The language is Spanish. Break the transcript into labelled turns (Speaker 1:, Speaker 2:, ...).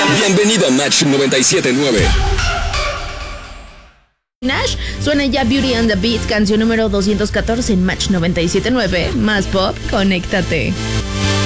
Speaker 1: Bienvenido a Match 97.9.
Speaker 2: Nash, suena ya Beauty and the Beat, canción número 214 en Match 97.9. Más pop, conéctate.